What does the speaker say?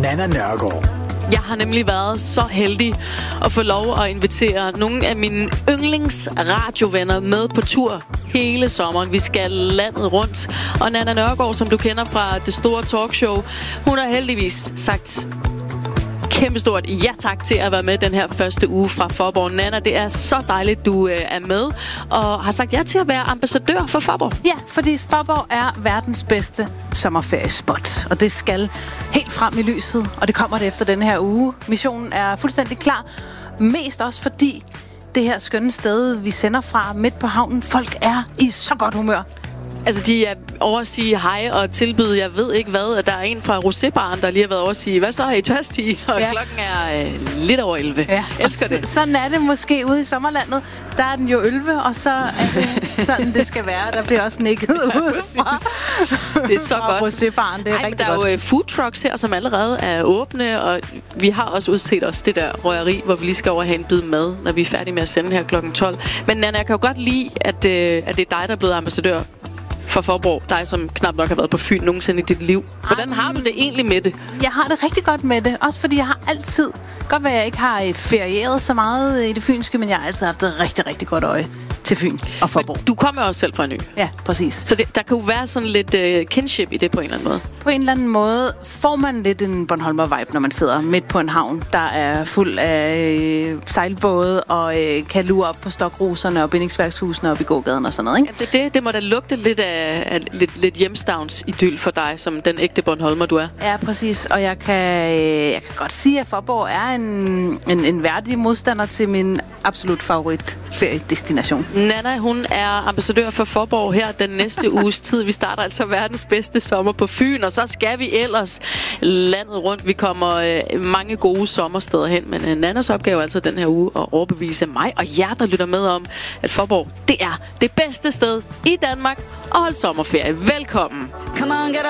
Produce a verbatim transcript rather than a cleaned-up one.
Nanna Nørgaard. Jeg har nemlig været så heldig at få lov at invitere nogle af mine yndlingsradiovenner med på tur hele sommeren. Vi skal landet rundt. Og Nanna Nørgaard, som du kender fra det store talkshow, hun har heldigvis sagt kæmpestort ja tak til at være med den her første uge fra Faaborg. Nanna, det er så dejligt, du øh, er med og har sagt ja til at være ambassadør for Faaborg. Ja, fordi Faaborg er verdens bedste sommerferiespot, og det skal helt frem i lyset, og det kommer det efter den her uge. Missionen er fuldstændig klar, mest også fordi det her skønne sted, vi sender fra midt på havnen, folk er i så godt humør. Altså, de er over at sige hej og tilbyde, jeg ved ikke hvad. Der er en fra Rosébaren, der lige har været over at sige, hvad så er I tørstige? Og ja. Klokken er øh, lidt over elleve. Ja. Elsker det. Sådan er det måske ude i sommerlandet. Der er den jo elleve, og så er det sådan, det skal være. Der bliver også nikket ud fra. Det er så godt. Rosébaren, det er Ej, rigtig der godt. Der er jo food trucks her, som allerede er åbne, og vi har også udset os det der røgeri, hvor vi lige skal over have en bid mad, når vi er færdige med at sende her klokken tolv. Men Nanna, jeg kan jo godt lide, at, øh, at det er dig, der er blevet ambassadør for Faaborg, dig som knap nok har været på Fyn nogensinde i dit liv. Hvordan har du det egentlig med det? Jeg har det rigtig godt med det. Også fordi jeg har altid, godt være jeg ikke har ferieret så meget i det fynske, men jeg har altid haft et rigtig, rigtig godt øje til Fyn og Faaborg. Men du kommer jo også selv fra en ø. Ja, præcis. Så det, der kan jo være sådan lidt uh, kinship i det på en eller anden måde. På en eller anden måde får man lidt en Bornholmer-vibe, når man sidder midt på en havn, der er fuld af øh, sejlbåde og øh, kan lure op på stokroserne og bindingsværkshusene op i gågaden og sådan noget, ikke? Ja, det, det, det må da lugte lidt af, af lidt, lidt hjemstavns idyl for dig, som den ægte Bornholmer, du er. Ja, præcis. Og jeg kan, øh, jeg kan godt sige, at Faaborg er en, en, en værdig modstander til min absolut favorit feriedestination. Nanna, hun er ambassadør for Faaborg her den næste uges tid. Vi starter altså verdens bedste sommer på Fyn, og så skal vi ellers landet rundt. Vi kommer øh, mange gode sommersteder hen, men øh, Nannas opgave er altså den her uge at overbevise mig og jer, der lytter med om, at Faaborg, det er det bedste sted i Danmark at holde sommerferie. Velkommen! Come on, get